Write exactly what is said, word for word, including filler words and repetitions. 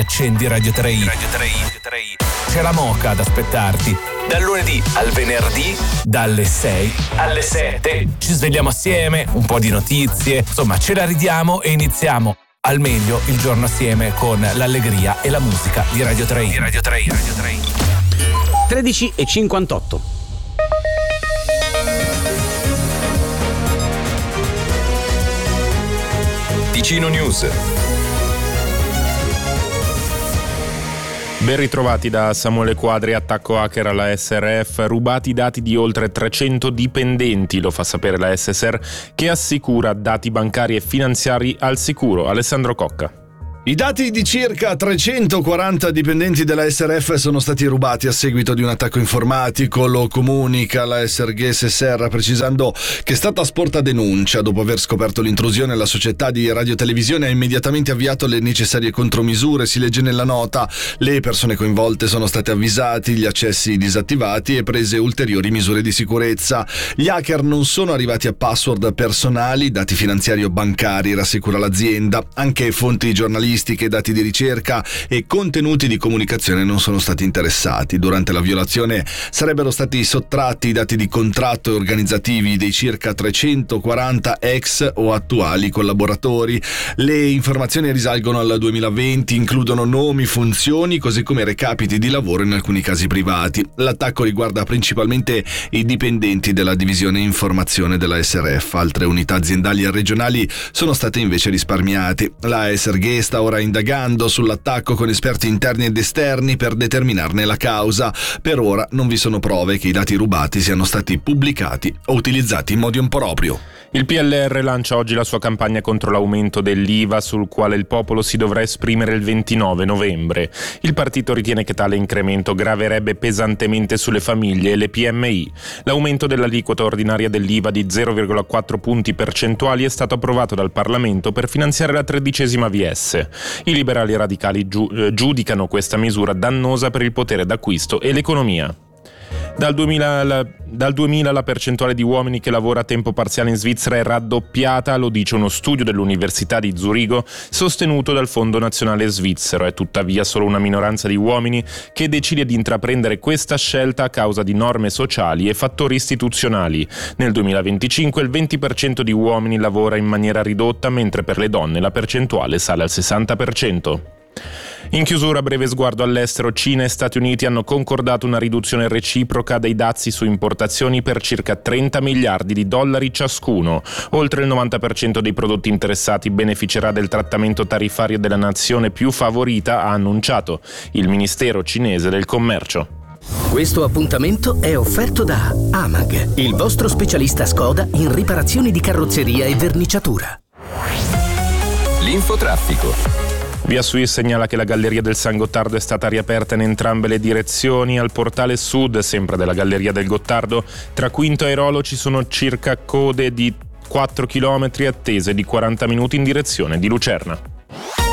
accendi Radio tre i. Radio tre i. C'è la Moca ad aspettarti. Dal lunedì al venerdì, dalle sei alle sette. Ci svegliamo assieme, un po' di notizie, insomma ce la ridiamo e iniziamo al meglio il giorno assieme con l'allegria e la musica di Radio tre i. Di Radio tre i. Radio tre i. tredici e cinquantotto. Ticino News. Ben ritrovati da Samuele Quadri. Attacco hacker alla S R F, rubati i dati di oltre trecento dipendenti, lo fa sapere la S S R, che assicura dati bancari e finanziari al sicuro. Alessandro Cocca. I dati di circa trecentoquaranta dipendenti della S R F sono stati rubati a seguito di un attacco informatico, lo comunica la S R G S S R, precisando che è stata sporta denuncia. Dopo aver scoperto l'intrusione, la società di radiotelevisione ha immediatamente avviato le necessarie contromisure. Si legge nella nota: le persone coinvolte sono state avvisati, gli accessi disattivati e prese ulteriori misure di sicurezza. Gli hacker non sono arrivati a password personali, dati finanziari o bancari, rassicura l'azienda. Anche fonti giornalistiche, dati di ricerca e contenuti di comunicazione non sono stati interessati. Durante la violazione sarebbero stati sottratti i dati di contratto e organizzativi dei circa trecentoquaranta ex o attuali collaboratori. Le informazioni risalgono al duemilaventi, includono nomi, funzioni, così come recapiti di lavoro in alcuni casi privati. L'attacco riguarda principalmente i dipendenti della divisione informazione della S R F. Altre unità aziendali e regionali sono state invece risparmiate. La S R G sta ora indagando sull'attacco con esperti interni ed esterni per determinarne la causa. Per ora non vi sono prove che i dati rubati siano stati pubblicati o utilizzati in modo improprio. Il P L R lancia oggi la sua campagna contro l'aumento dell'I V A, sul quale il popolo si dovrà esprimere il ventinove novembre. Il partito ritiene che tale incremento graverebbe pesantemente sulle famiglie e le P M I. L'aumento dell'aliquota ordinaria dell'I V A di zero virgola quattro punti percentuali è stato approvato dal Parlamento per finanziare la tredicesima V S. I liberali radicali giu- giudicano questa misura dannosa per il potere d'acquisto e l'economia. Dal duemila, la, dal duemila la percentuale di uomini che lavora a tempo parziale in Svizzera è raddoppiata, lo dice uno studio dell'Università di Zurigo sostenuto dal Fondo Nazionale Svizzero. È tuttavia solo una minoranza di uomini che decide di intraprendere questa scelta a causa di norme sociali e fattori istituzionali. Nel duemilaventicinque il venti per cento di uomini lavora in maniera ridotta, mentre per le donne la percentuale sale al sessanta per cento. In chiusura, breve sguardo all'estero. Cina e Stati Uniti hanno concordato una riduzione reciproca dei dazi su importazioni per circa trenta miliardi di dollari ciascuno. Oltre il novanta per cento dei prodotti interessati beneficerà del trattamento tariffario della nazione più favorita, ha annunciato il Ministero cinese del Commercio. Questo appuntamento è offerto da Amag, il vostro specialista Skoda in riparazioni di carrozzeria e verniciatura. L'infotraffico. Via Suisse segnala che la Galleria del San Gottardo è stata riaperta in entrambe le direzioni. Al portale sud, sempre della Galleria del Gottardo, tra Quinto e Rolo ci sono circa code di quattro chilometri attese di quaranta minuti in direzione di Lucerna.